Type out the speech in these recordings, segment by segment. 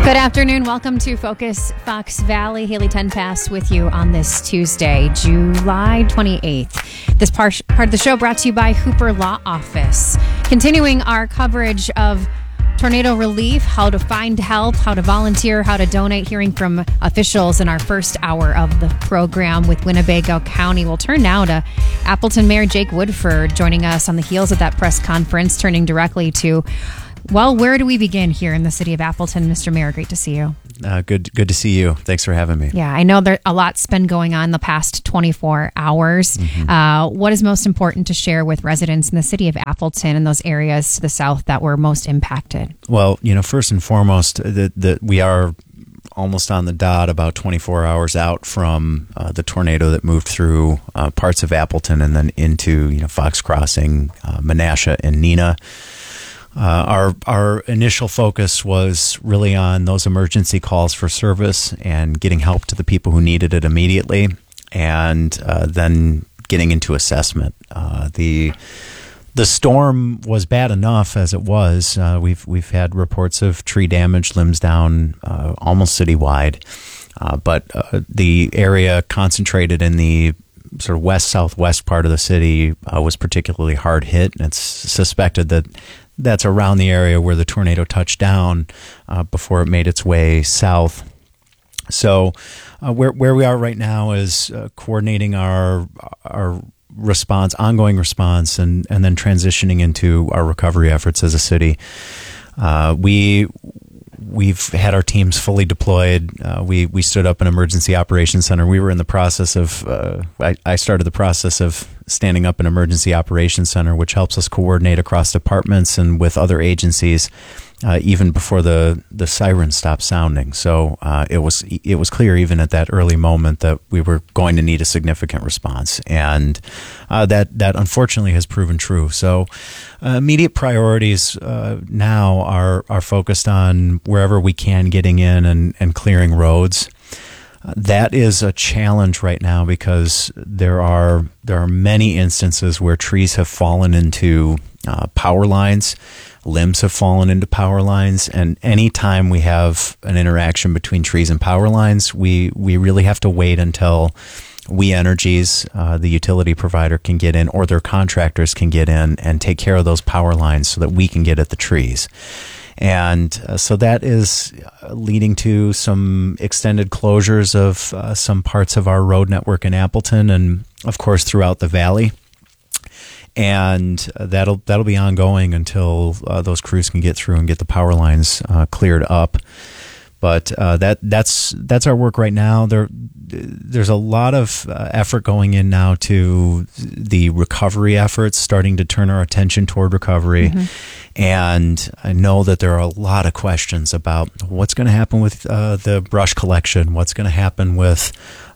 Good afternoon. Welcome to Focus Fox Valley. Haley Tenpass with you on this Tuesday, July 28th. This part of the show brought to you by Hooper Law Office. Continuing our coverage of tornado relief, how to find help, how to volunteer, how to donate, hearing from officials in our first hour of the program with Winnebago County. We'll turn now to Appleton Mayor Jake Woodford joining us on the heels of that press conference, turning directly to, well, where do we begin here in the city of Appleton? Mr. Mayor, great to see you. Good to see you. Thanks for having me. Yeah, I know a lot's been going on the past 24 hours. What is most important to share with residents in the city of Appleton and those areas to the south that were most impacted? Well, first and foremost, we are almost on the dot, about 24 hours out from the tornado that moved through parts of Appleton and then into Fox Crossing, Menasha, and Neenah. Our initial focus was really on those emergency calls for service and getting help to the people who needed it immediately, and then getting into assessment. The storm was bad enough as it was. We've had reports of tree damage, limbs down, almost citywide, but the area concentrated in the sort of west-southwest part of the city was particularly hard hit, and it's suspected that that's around the area where the tornado touched down before it made its way south. So where we are right now is coordinating our response, ongoing response, and then transitioning into our recovery efforts as a city. We've had our teams fully deployed. We stood up an emergency operations center. We were in the process of, I started the process of standing up an emergency operations center, which helps us coordinate across departments and with other agencies, even before the siren stopped sounding. So it was clear even at that early moment that we were going to need a significant response, and that unfortunately has proven true. So immediate priorities now are focused on wherever we can getting in and clearing roads. That is a challenge right now because there are many instances where trees have fallen into power lines, limbs have fallen into power lines, and anytime we have an interaction between trees and power lines, we really have to wait until We Energies, the utility provider, can get in, or their contractors can get in and take care of those power lines so that we can get at the trees. And so that is leading to some extended closures of some parts of our road network in Appleton and, of course, throughout the valley. And that'll be ongoing until those crews can get through and get the power lines cleared up. But that's our work right now. There's a lot of effort going in now to the recovery efforts, starting to turn our attention toward recovery. And I know that there are a lot of questions about what's going to happen with the brush collection, what's going to happen with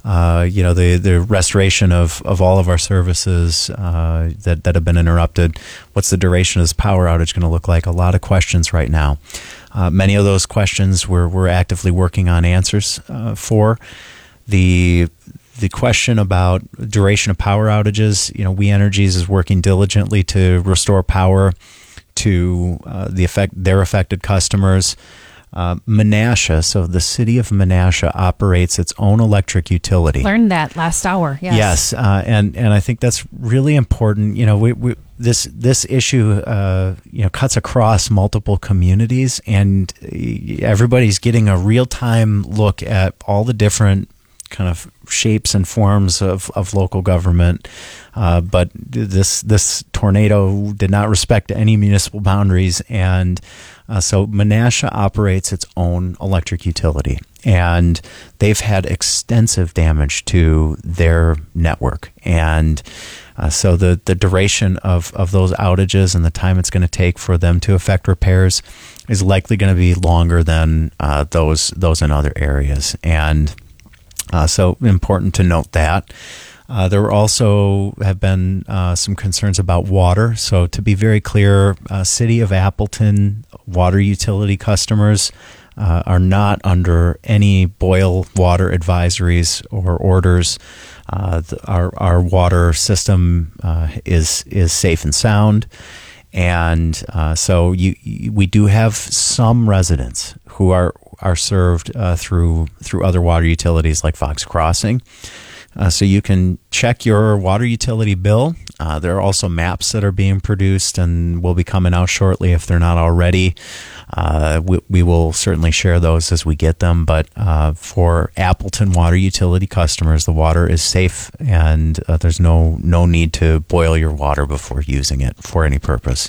the restoration of all of our services that have been interrupted. What's the duration of this power outage going to look like? A lot of questions right now. Many of those questions we're actively working on answers for. The question about duration of power outages, We Energies is working diligently to restore power to their affected customers. Menasha, so the city of Menasha operates its own electric utility. Learned that last hour. Yes. Yes, and I think that's really important. This issue cuts across multiple communities, and everybody's getting a real-time look at all the different kind of shapes and forms of local government. But this tornado did not respect any municipal boundaries, and so Menasha operates its own electric utility, and they've had extensive damage to their network. And so the duration of those outages and the time it's going to take for them to effect repairs is likely going to be longer than those in other areas. And so important to note that. There also have been some concerns about water. So to be very clear, City of Appleton water utility customers are not under any boil water advisories or orders. Our water system is safe and sound. And so we do have some residents who are are served through other water utilities like Fox Crossing. So you can check your water utility bill. There are also maps that are being produced and will be coming out shortly if they're not already. We will certainly share those as we get them. But for Appleton water utility customers, the water is safe, and there's no need to boil your water before using it for any purpose.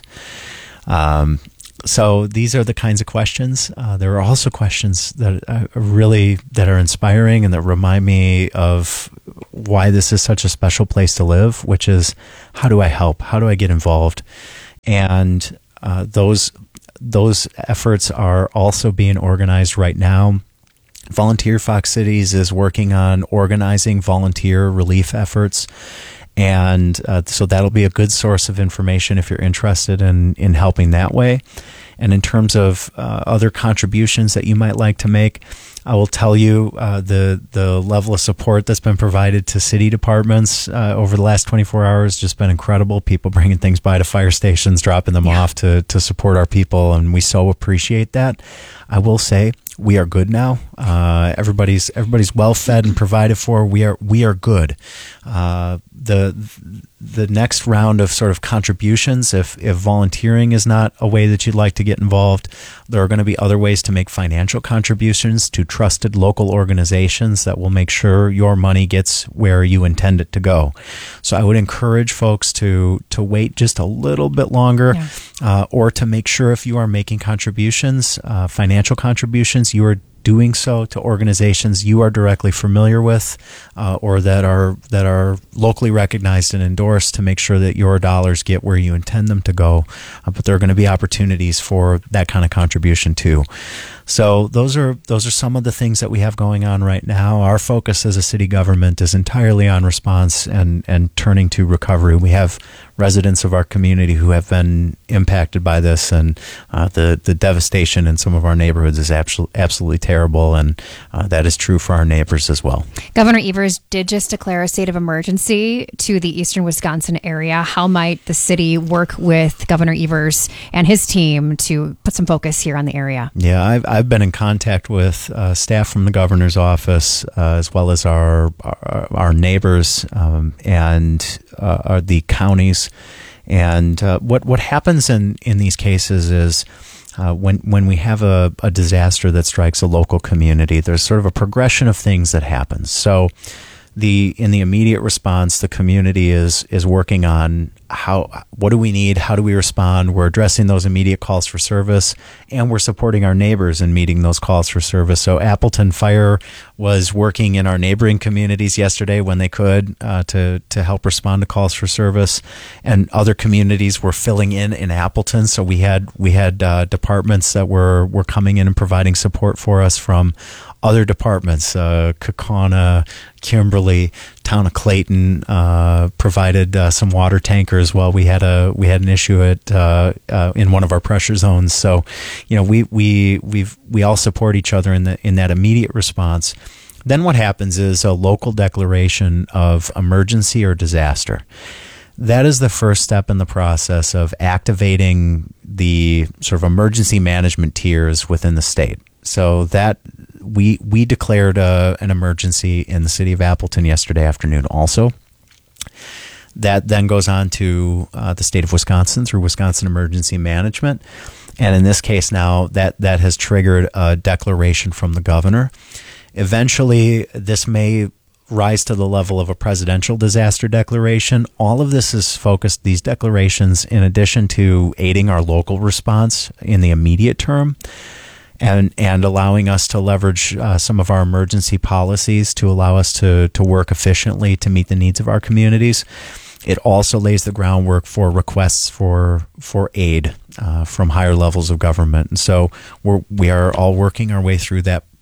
So these are the kinds of questions. There are also questions that are inspiring and that remind me of why this is such a special place to live, which is, how do I help? How do I get involved? And those efforts are also being organized right now. Volunteer Fox Cities is working on organizing volunteer relief efforts. And so that'll be a good source of information if you're interested in helping that way. And in terms of other contributions that you might like to make, I will tell you the level of support that's been provided to city departments over the last 24 hours has just been incredible. People bringing things by to fire stations, dropping them off to support our people, and we so appreciate that. I will say, we are good now. Everybody's well fed and provided for. We are good. The next round of sort of contributions, if volunteering is not a way that you'd like to get involved, there are going to be other ways to make financial contributions to trusted local organizations that will make sure your money gets where you intend it to go. So I would encourage folks to wait just a little bit longer, or to make sure if you are making contributions, financial contributions, you are doing so to organizations you are directly familiar with, or that are locally recognized and endorsed, to make sure that your dollars get where you intend them to go. But there are going to be opportunities for that kind of contribution too. So those are some of the things that we have going on right now. Our focus as a city government is entirely on response and turning to recovery. We have residents of our community who have been impacted by this, and the devastation in some of our neighborhoods is absolutely terrible, and that is true for our neighbors as well. Governor Evers did just declare a state of emergency to the eastern Wisconsin area. How might the city work with Governor Evers and his team to put some focus here on the area? Yeah, I've been in contact with staff from the governor's office, as well as our neighbors and the counties. And what happens in these cases is when we have a disaster that strikes a local community, there's sort of a progression of things that happens. So in the immediate response, the community is working on what do we need? How do we respond? We're addressing those immediate calls for service, and we're supporting our neighbors in meeting those calls for service. So Appleton Fire was working in our neighboring communities yesterday when they could to help respond to calls for service, and other communities were filling in Appleton. So we had departments that were coming in and providing support for us from other departments. Kaukauna, Kimberly, Town of Clayton provided some water tankers while we had an issue in one of our pressure zones. So, we all support each other in that immediate response. Then what happens is a local declaration of emergency or disaster. That is the first step in the process of activating the sort of emergency management tiers within the state. So that we declared an emergency in the city of Appleton yesterday afternoon also. That then goes on to the state of Wisconsin through Wisconsin Emergency Management. And in this case now, that has triggered a declaration from the governor. Eventually, this may rise to the level of a presidential disaster declaration. All of this is focused, these declarations, in addition to aiding our local response in the immediate term, and allowing us to leverage some of our emergency policies to allow us to work efficiently to meet the needs of our communities. It also lays the groundwork for requests for aid from higher levels of government. And so we are all working our way through that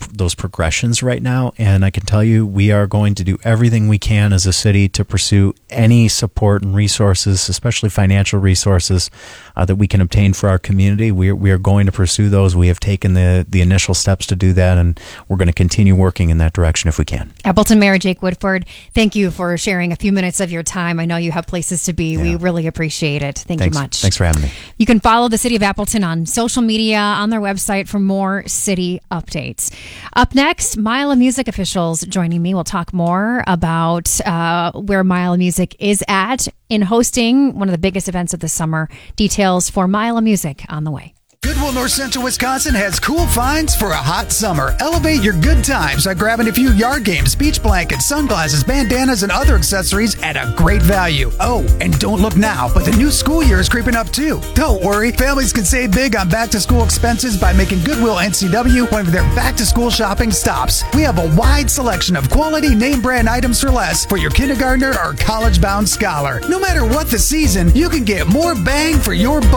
those progressions right now. And I can tell you, we are going to do everything we can as a city to pursue any support and resources, especially financial resources, that we can obtain for our community. We are going to pursue those. We have taken the initial steps to do that, and we're going to continue working in that direction if we can. Appleton Mayor Jake Woodford, thank you for sharing a few minutes of your time. I know you have places to be. Yeah. We really appreciate it. Thanks you much. Thanks for having me. You can follow the City of Appleton on social media, on their website for more city updates. Up next, Mile of Music officials joining me. We'll talk more about where Mile of Music is at in hosting one of the biggest events of the summer. Details for Mile of Music on the way. Goodwill North Central Wisconsin has cool finds for a hot summer. Elevate your good times by grabbing a few yard games, beach blankets, sunglasses, bandanas, and other accessories at a great value. Oh, and don't look now, but the new school year is creeping up too. Don't worry, families can save big on back-to-school expenses by making Goodwill NCW one of their back-to-school shopping stops. We have a wide selection of quality name-brand items for less for your kindergartner or college-bound scholar. No matter what the season, you can get more bang for your buck.